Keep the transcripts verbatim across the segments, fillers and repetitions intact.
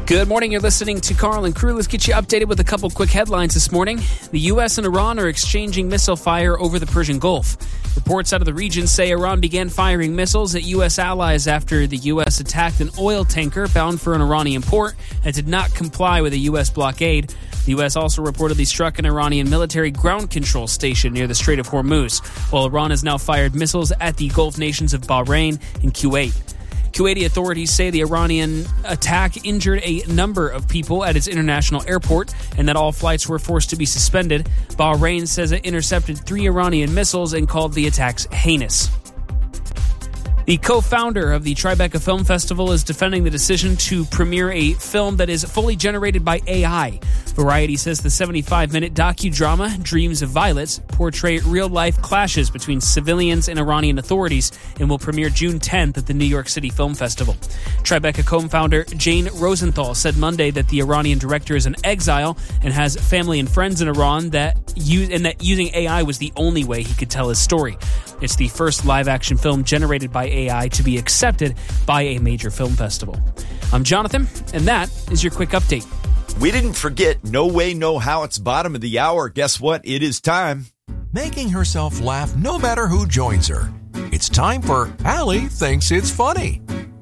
Good morning. You're listening to Carl and Crew. Let's get you updated with a couple quick headlines this morning. The U S and Iran are exchanging missile fire over the Persian Gulf. Reports out of the region say Iran began firing missiles at U S allies after the U S attacked an oil tanker bound for an Iranian port and did not comply with a U S blockade. The U S also reportedly struck an Iranian military ground control station near the Strait of Hormuz, while Iran has now fired missiles at the Gulf nations of Bahrain and Kuwait. Kuwaiti authorities say the Iranian attack injured a number of people at its international airport and that all flights were forced to be suspended. Bahrain says it intercepted three Iranian missiles and called the attacks heinous. The co-founder of the Tribeca Film Festival is defending the decision to premiere a film that is fully generated by A I. Variety says the seventy-five minute docudrama Dreams of Violets portray real-life clashes between civilians and Iranian authorities and will premiere June tenth at the New York City Film Festival. Tribeca co-founder Jane Rosenthal said Monday that the Iranian director is in exile and has family and friends in Iran that use, and that using A I was the only way he could tell his story. It's the first live-action film generated by A I to be accepted by a major film festival. I'm Jonathan, and that is your quick update. We didn't forget No Way, No How. It's bottom of the hour. Guess what? It is time. Making herself laugh no matter who joins her. It's time for Allie Thinks It's Funny.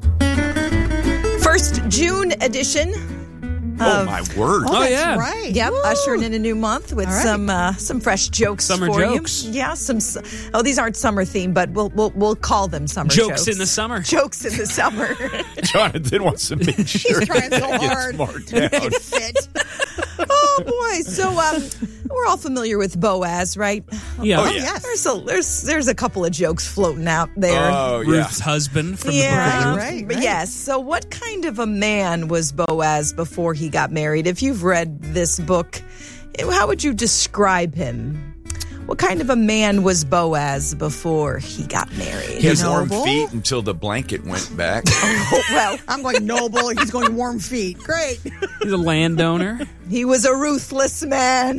First June edition. Oh, my word. Oh, yeah. Right. Yep, Woo. ushering in a new month with right. some uh, some fresh jokes Summer for jokes. you. Yeah, some. Oh, these aren't summer themed, but we'll we'll we'll call them summer jokes. Jokes in the summer. Jokes in the summer. Jonathan wants to make sure He's trying so that gets hard marked to down. make it fit. Oh boy! So um, we're all familiar with Boaz, right? Yeah. Oh, Oh, yeah. yes. There's a there's there's a couple of jokes floating out there. Oh, yeah. Ruth's husband from Yeah, the book of Ruth. right, But right. yes. So, what kind of a man was Boaz before he got married? If you've read this book, how would you describe him? What kind of a man was Boaz before he got married? He has warm Noble? feet until the blanket went back. Oh, well, I'm going noble. He's going warm feet. Great. He's a landowner. he was a ruthless man.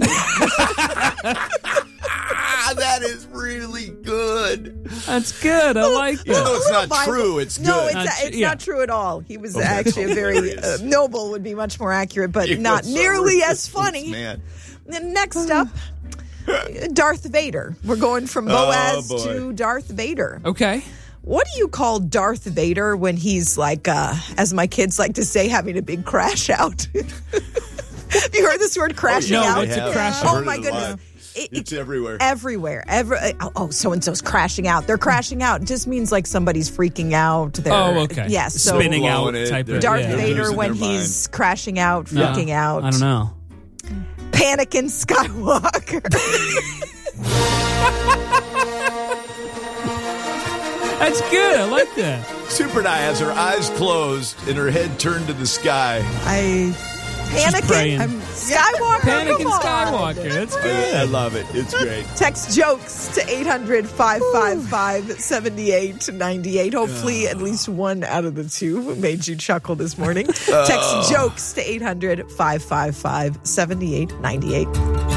Ah, that is really good. That's good. I like Even though that. it's not Bible. true, it's No, good. it's, Not- it's yeah. not true at all. He was Oh, that's actually a very hilarious. uh, noble would be much more accurate, but He not was so nearly as ruthless, funny. Man. And next up, Darth Vader. We're going from Oh, Boaz boy. to Darth Vader. Okay. What do you call Darth Vader when he's like, uh, as my kids like to say, having a big crash out? Have you heard this word crashing no, out? what's a crash I've out? Oh heard my it a goodness. lot. It- It's it- everywhere. Everywhere. Every, oh, oh, so-and-so's crashing out. They're crashing out. It just means like somebody's freaking out. They're, Oh, okay. Yes. So Spinning out Blowing it. type They're- of Darth yeah. Vader losing when their he's crashing out, No, freaking out. I don't know. Panicking Skywalker. That's good. I like that. Super Di has her eyes closed and her head turned to the sky. I Panicking praying. I'm Skywalker. Panicking come on. Skywalker. That's good. I love it. It's great. Text jokes to eight hundred, five five five, seven eight nine eight. Hopefully, at least one out of the two made you chuckle this morning. Text jokes to eight hundred, five five five, seven eight nine eight.